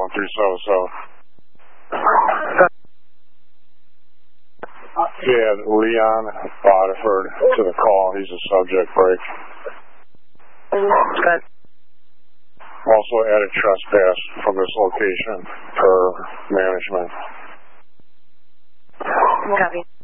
going through so. Yeah, Leon Bodiford to the call. He's a subject break. Good. Also added trespass from this location per management. Copy.